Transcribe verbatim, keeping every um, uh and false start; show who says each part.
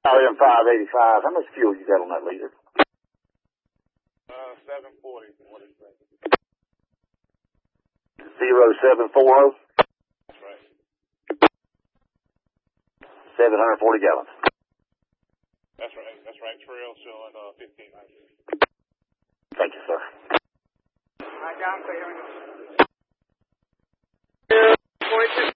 Speaker 1: M five eighty-five. How much fuel you got on that leader?
Speaker 2: Uh, seven forty. What is that?
Speaker 1: Zero seven four zero.
Speaker 2: That's right.
Speaker 1: Seven hundred forty gallons.
Speaker 2: That's right. That's right. Trail showing uh fifteen hundred.
Speaker 1: Thank you, sir.
Speaker 3: All right, down clear.